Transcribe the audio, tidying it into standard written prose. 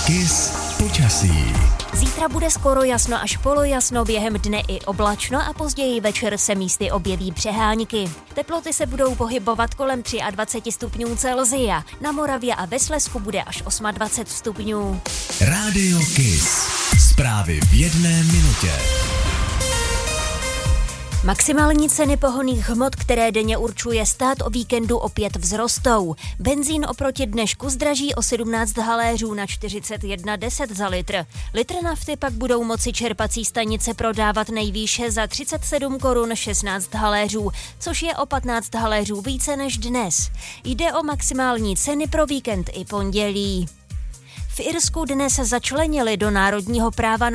KIS počasí. Zítra bude skoro jasno až polojasno, během dne i oblačno a později večer se místy objeví přehánky. Teploty se budou pohybovat kolem 23 stupňů Celsia. Na Moravě a ve Slezsku bude až 28 stupňů. Rádio KIS. Zprávy v 1 minutě. Maximální ceny pohonných hmot, které denně určuje stát, o víkendu opět vzrostou. Benzín oproti dnešku zdraží o 17 haléřů na 41,10 za litr. Litr nafty pak budou moci čerpací stanice prodávat nejvýše za 37 korun 16 haléřů, což je o 15 haléřů více než dnes. Jde o maximální ceny pro víkend i pondělí. V Irsku dnes začlenili do národního práva